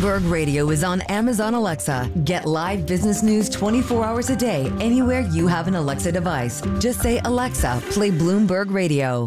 Bloomberg Radio is on Amazon Alexa. Get live business news 24 hours a day anywhere you have an Alexa device. Just say, Alexa, play Bloomberg Radio.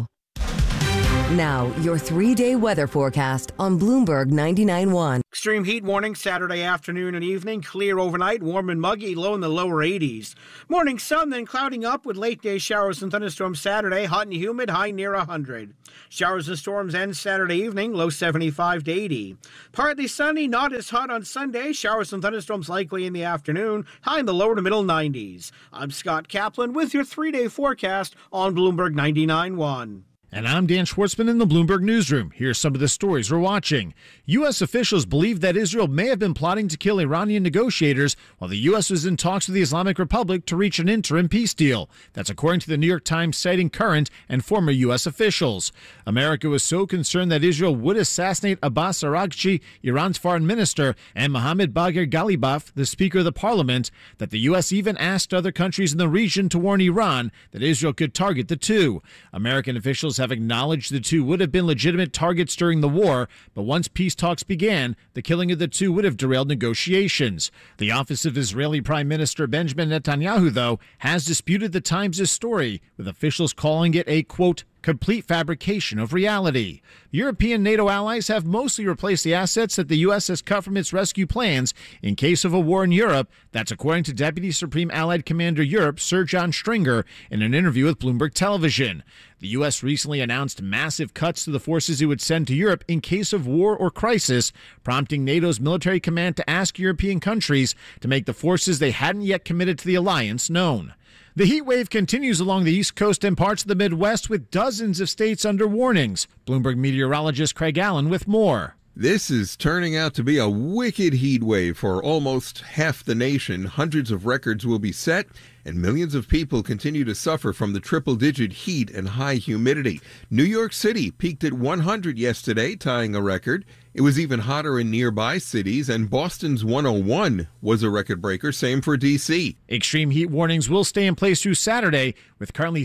Now, your 3-day weather forecast on Bloomberg 99.1. Extreme heat warning Saturday afternoon and evening. Clear overnight, warm and muggy, low in the lower 80s. Morning sun, then clouding up with late day showers and thunderstorms Saturday. Hot and humid, high near 100. Showers and storms end Saturday evening, low 75 to 80. Partly sunny, not as hot on Sunday. Showers and thunderstorms likely in the afternoon, high in the lower to middle 90s. I'm Scott Kaplan with your 3-day forecast on Bloomberg 99.1. And I'm Dan Schwartzman in the Bloomberg Newsroom. Here's some of the stories we're watching. U.S. officials believe that Israel may have been plotting to kill Iranian negotiators while the U.S. was in talks with the Islamic Republic to reach an interim peace deal. That's according to the New York Times, citing current and former U.S. officials. America was so concerned that Israel would assassinate Abbas Araghchi, Iran's foreign minister, and Mohammad Bagher Ghalibaf, the Speaker of the Parliament, that the U.S. even asked other countries in the region to warn Iran that Israel could target the two. American officials have acknowledged the two would have been legitimate targets during the war, but once peace talks began, the killing of the two would have derailed negotiations. The office of Israeli Prime Minister Benjamin Netanyahu, though, has disputed the Times' story, with officials calling it a, quote, complete fabrication of reality. European NATO allies have mostly replaced the assets that the U.S. has cut from its rescue plans in case of a war in Europe. That's according to Deputy Supreme Allied Commander Europe, Sir John Stringer, in an interview with Bloomberg Television. The U.S. recently announced massive cuts to the forces it would send to Europe in case of war or crisis, prompting NATO's military command to ask European countries to make the forces they hadn't yet committed to the alliance known. The heat wave continues along the East Coast and parts of the Midwest, with dozens of states under warnings. Bloomberg meteorologist Craig Allen with more. This is turning out to be a wicked heat wave for almost half the nation. Hundreds of records will be set, and millions of people continue to suffer from the triple-digit heat and high humidity. New York City peaked at 100 yesterday, tying a record. It was even hotter in nearby cities, and Boston's 101 was a record breaker, same for D.C. Extreme heat warnings will stay in place through Saturday, with currently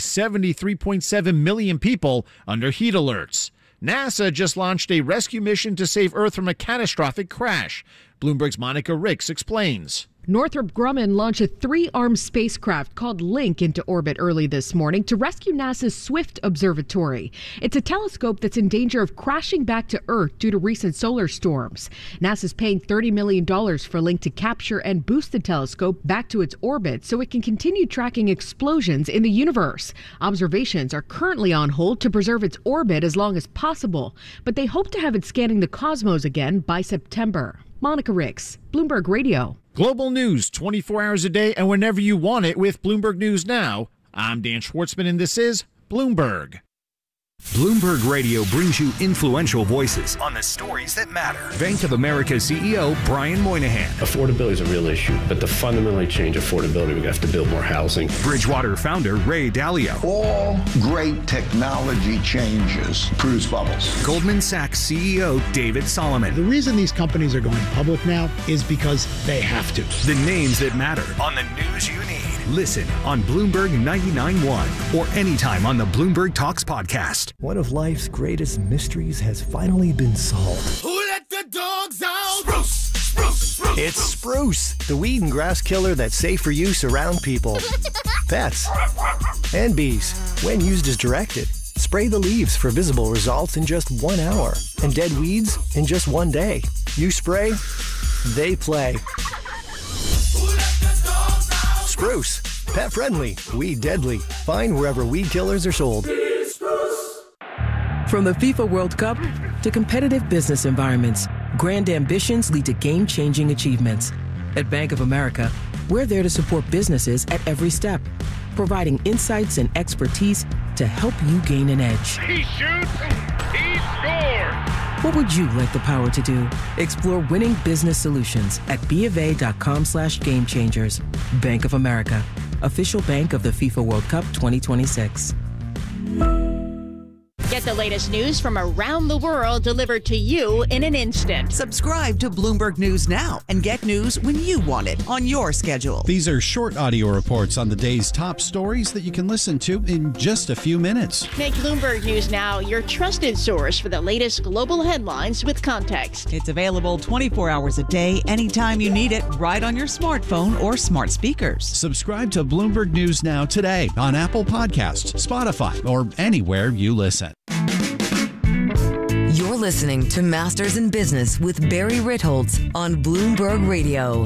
73.7 million people under heat alerts. NASA just launched a rescue mission to save Earth from a catastrophic crash. Bloomberg's Monica Ricks explains. Northrop Grumman launched a 3-armed spacecraft called Link into orbit early this morning to rescue NASA's Swift Observatory. It's a telescope that's in danger of crashing back to Earth due to recent solar storms. NASA's paying $30 million for Link to capture and boost the telescope back to its orbit so it can continue tracking explosions in the universe. Observations are currently on hold to preserve its orbit as long as possible, but they hope to have it scanning the cosmos again by September. Monica Ricks, Bloomberg Radio. Global news 24 hours a day and whenever you want it with Bloomberg News Now. I'm Dan Schwartzman and this is Bloomberg. Bloomberg Radio brings you influential voices on the stories that matter. Bank of America CEO Brian Moynihan. Affordability is a real issue, but to fundamentally change affordability, we have to build more housing. Bridgewater founder Ray Dalio. All great technology changes produce bubbles. Goldman Sachs CEO David Solomon. The reason these companies are going public now is because they have to. The names that matter on the news you need. Listen on Bloomberg 99.1 or anytime on the Bloomberg Talks podcast. One of life's greatest mysteries has finally been solved. Who let the dogs out? Spruce, spruce, spruce. It's Spruce, the weed and grass killer that's safe for use around people, pets, and bees. When used as directed, spray the leaves for visible results in just 1 hour and dead weeds in just 1 day. You spray, they play. Spruce, pet friendly, weed deadly. Find wherever weed killers are sold. From the FIFA World Cup to competitive business environments, grand ambitions lead to game-changing achievements. At Bank of America, we're there to support businesses at every step, providing insights and expertise to help you gain an edge. He shoots, he scores! What would you like the power to do? Explore winning business solutions at BofA.com/gamechangers. Bank of America, official bank of the FIFA World Cup 2026. Get Get the latest news from around the world delivered to you in an instant. Subscribe to Bloomberg News now and get news when you want it on your schedule. These are short audio reports on the day's top stories that you can listen to in just a few minutes. Make Bloomberg News Now your trusted source for the latest global headlines with context. It's available 24 hours a day, anytime you need it, right on your smartphone or smart speakers. Subscribe to Bloomberg News Now today on Apple Podcasts, Spotify, or anywhere you listen. You're listening to Masters in Business with Barry Ritholtz on Bloomberg Radio.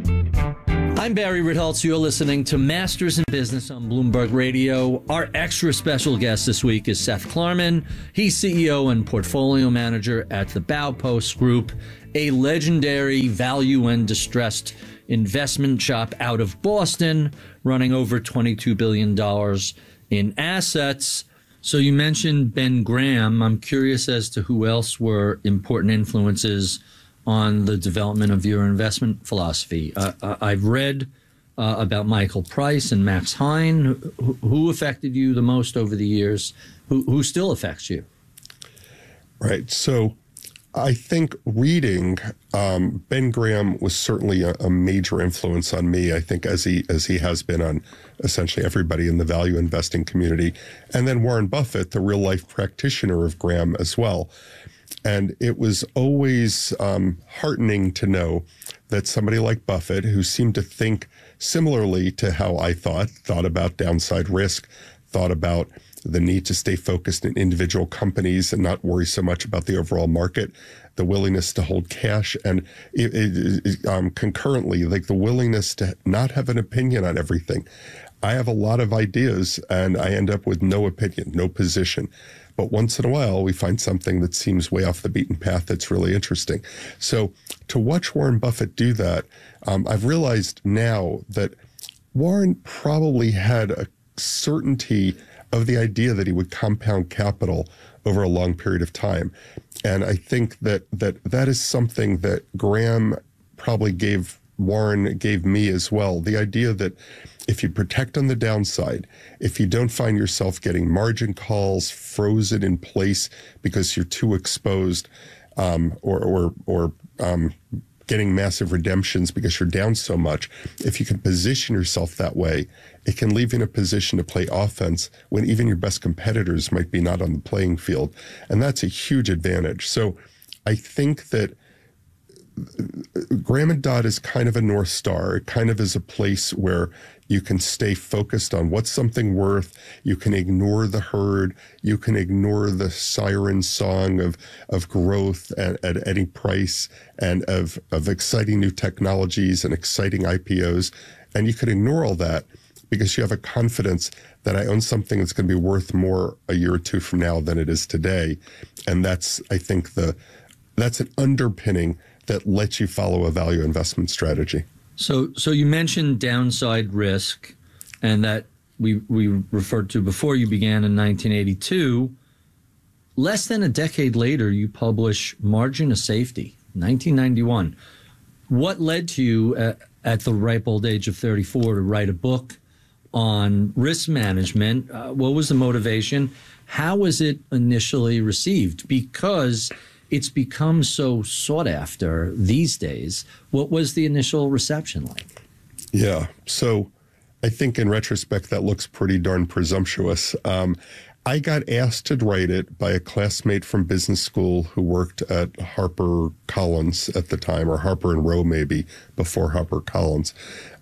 I'm Barry Ritholtz. You're listening to Masters in Business on Bloomberg Radio. Our extra special guest this week is Seth Klarman. He's CEO and portfolio manager at the Baupost Group, a legendary value and distressed investment shop out of Boston, running over $22 billion in assets. So you mentioned Ben Graham. I'm curious as to who else were important influences on the development of your investment philosophy. I've read about Michael Price and Max Hine. Who affected you the most over the years? Who still affects you? Right. So I think reading Ben Graham was certainly a major influence on me, I think, as he has been on essentially everybody in the value investing community. And then Warren Buffett, the real life practitioner of Graham as well. And it was always heartening to know that somebody like Buffett, who seemed to think similarly to how I thought about downside risk, thought about the need to stay focused in individual companies and not worry so much about the overall market, the willingness to hold cash, and concurrently, like the willingness to not have an opinion on everything. I have a lot of ideas and I end up with no opinion, no position. But once in a while, we find something that seems way off the beaten path that's really interesting. So to watch Warren Buffett do that, I've realized now that Warren probably had a certainty of the idea that he would compound capital over a long period of time. And I think that is something that Graham probably gave me as well. The idea that if you protect on the downside, if you don't find yourself getting margin calls frozen in place because you're too exposed, or getting massive redemptions because you're down so much, if you can position yourself that way, it can leave you in a position to play offense when even your best competitors might be not on the playing field. And that's a huge advantage. So I think that Graham and Dodd is kind of a North Star. It kind of is a place where you can stay focused on what's something worth. You can ignore the herd. You can ignore the siren song of growth at any price and of exciting new technologies and exciting IPOs. And you can ignore all that because you have a confidence that I own something that's going to be worth more a year or two from now than it is today. And that's, I think, that's an underpinning that lets you follow a value investment strategy. So you mentioned downside risk, and that we referred to before you began in 1982. Less than a decade later, you publish Margin of Safety, 1991. What led to you at the ripe old age of 34 to write a book on risk management? What was the motivation? How was it initially received? Because it's become so sought after these days. What was the initial reception like? Yeah, so I think in retrospect, that looks pretty darn presumptuous. I got asked to write it by a classmate from business school who worked at HarperCollins at the time, or Harper and Row maybe, before HarperCollins.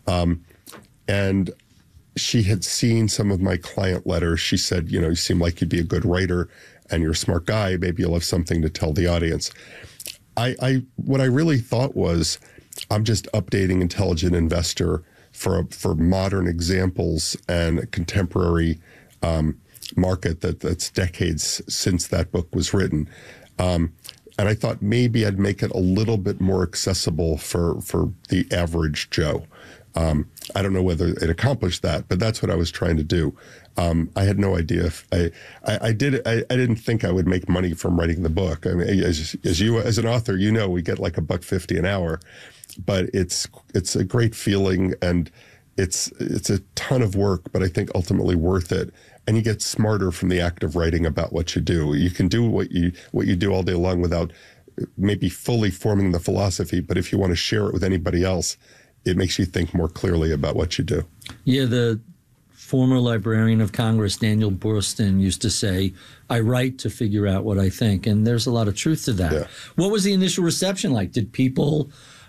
And she had seen some of my client letters. She said, you seem like you'd be a good writer and you're a smart guy, maybe you'll have something to tell the audience. What I really thought was, I'm just updating Intelligent Investor for modern examples and a contemporary market that's decades since that book was written. And I thought maybe I'd make it a little bit more accessible for the average Joe. I don't know whether it accomplished that, but that's what I was trying to do. I had no idea if I didn't think I would make money from writing the book. I mean, as an author, we get like $1.50 an hour, but it's a great feeling. And it's a ton of work, but I think ultimately worth it. And you get smarter from the act of writing about what you do. You can do what you do all day long without maybe fully forming the philosophy, but if you want to share it with anybody else, it makes you think more clearly about what you do. Yeah, the former Librarian of Congress, Daniel Boorstin, used to say, I write to figure out what I think. And there's a lot of truth to that. Yeah. What was the initial reception like? Did people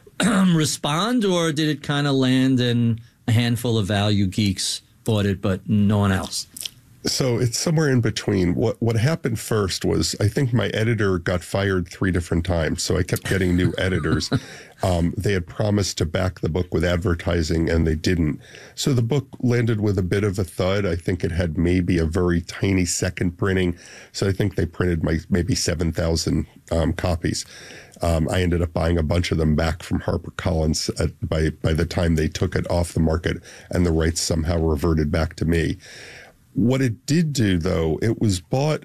respond, or did it kind of land and a handful of value geeks bought it, but no one else? So it's somewhere in between. What happened first was, I think my editor got fired 3 different times, so I kept getting new editors. They had promised to back the book with advertising, and they didn't. So the book landed with a bit of a thud. I think it had maybe a very tiny second printing. So I think they printed maybe 7,000 copies. I ended up buying a bunch of them back from HarperCollins by the time they took it off the market, and the rights somehow reverted back to me. What it did do, though, it was bought,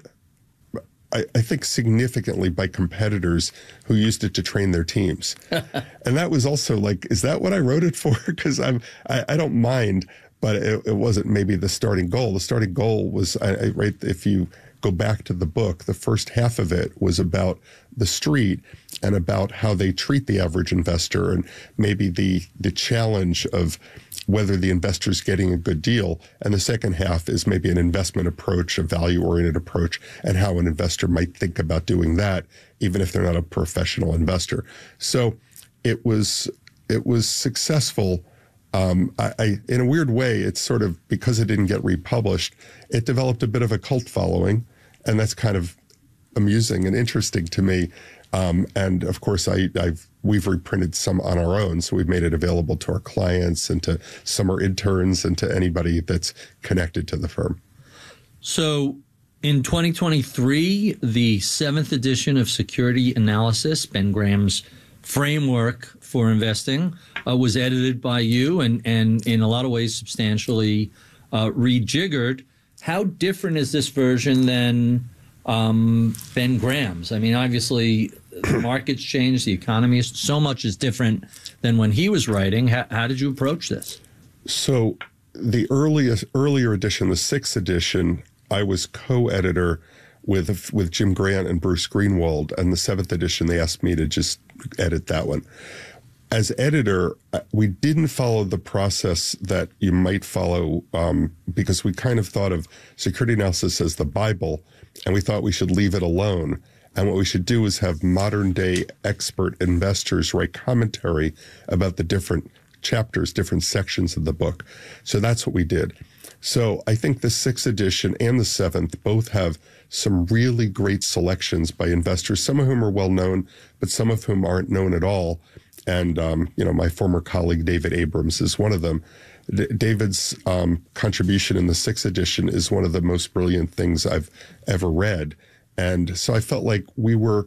I think, significantly by competitors who used it to train their teams. And that was also like, is that what I wrote it for? Because I don't mind, but it wasn't maybe the starting goal. The starting goal was, right, if you go back to the book, the first half of it was about the street and about how they treat the average investor, and maybe the challenge of whether the investor's getting a good deal. And the second half is maybe an investment approach, a value-oriented approach, and how an investor might think about doing that, even if they're not a professional investor. So it was successful. In a weird way, it's sort of, because it didn't get republished, it developed a bit of a cult following, and that's kind of amusing and interesting to me. And of course, we've reprinted some on our own, so we've made it available to our clients and to summer interns and to anybody that's connected to the firm. So in 2023, the 7th edition of Security Analysis, Ben Graham's framework for investing, was edited by you and in a lot of ways substantially rejiggered. How different is this version than Ben Graham's? I mean, obviously, the market's changed, the economy is so much is different than when he was writing. How did you approach this? So the earlier edition, the 6th edition, I was co-editor with Jim Grant and Bruce Greenwald, and the 7th edition, they asked me to just edit that one. As editor, we didn't follow the process that you might follow because we kind of thought of security analysis as the Bible, and we thought we should leave it alone. And what we should do is have modern day expert investors write commentary about the different chapters, different sections of the book. So that's what we did. So I think the 6th edition and the 7th both have some really great selections by investors, some of whom are well known, but some of whom aren't known at all. And, my former colleague, David Abrams, is one of them. David's contribution in the 6th edition is one of the most brilliant things I've ever read. And so I felt like we were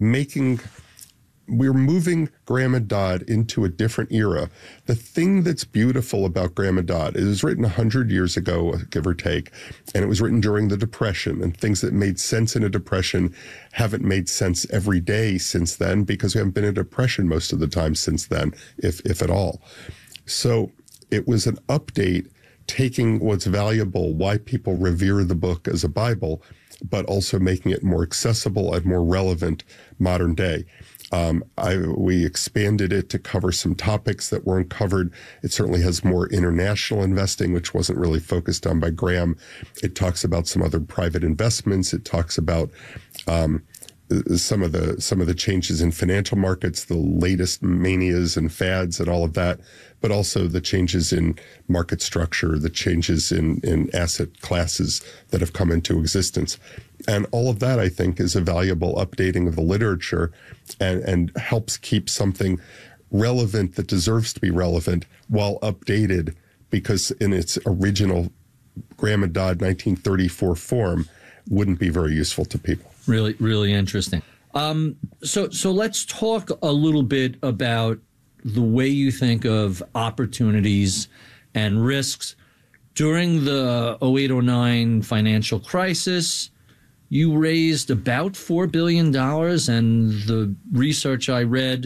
moving Graham and Dodd into a different era. The thing that's beautiful about Graham and Dodd, it was written 100 years ago, give or take, and it was written during the Depression, and things that made sense in a Depression haven't made sense every day since then, because we haven't been in a Depression most of the time since then, if at all. So it was an update, taking what's valuable, why people revere the book as a Bible, but also making it more accessible and more relevant modern day. We expanded it to cover some topics that weren't covered. It certainly has more international investing, which wasn't really focused on by Graham. It talks about some other private investments. It talks about some of the changes in financial markets, the latest manias and fads and all of that, but also the changes in market structure, the changes in asset classes that have come into existence. And all of that, I think, is a valuable updating of the literature and helps keep something relevant that deserves to be relevant while updated, because in its original Graham and Dodd 1934 form wouldn't be very useful to people. Really, really interesting. So let's talk a little bit about the way you think of opportunities and risks. During the 08-09 financial crisis, you raised about $4 billion, and the research I read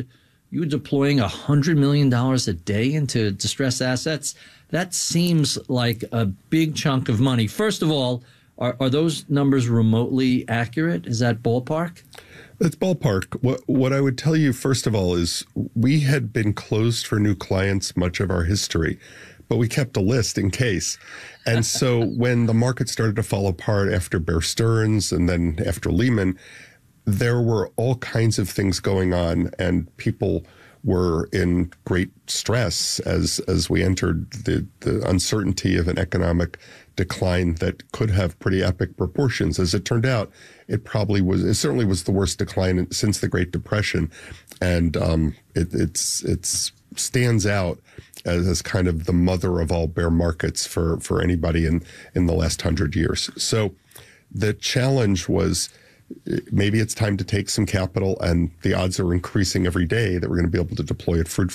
you were deploying $100 million a day into distressed assets. That seems like a big chunk of money. First of all, are those numbers remotely accurate? Is that ballpark? It's ballpark. What I would tell you, first of all, is we had been closed for new clients much of our history, but we kept a list in case. And so when the market started to fall apart after Bear Stearns and then after Lehman, there were all kinds of things going on, and people were in great stress as we entered the uncertainty of an economic decline that could have pretty epic proportions. As it turned out, it certainly was the worst decline since the Great Depression, and it stands out as kind of the mother of all bear markets for anybody in the last 100 years. So the challenge was, maybe it's time to take some capital, and the odds are increasing every day that we're going to be able to deploy it fruitfully.